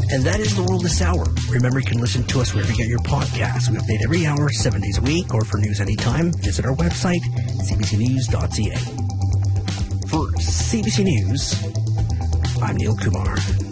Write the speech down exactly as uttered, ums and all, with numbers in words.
And that is the world this hour. Remember, you can listen to us wherever you get your podcasts. We update every hour, seven days a week, or for news anytime, visit our website, c b c news dot c a. For C B C News, I'm Neil Kumar.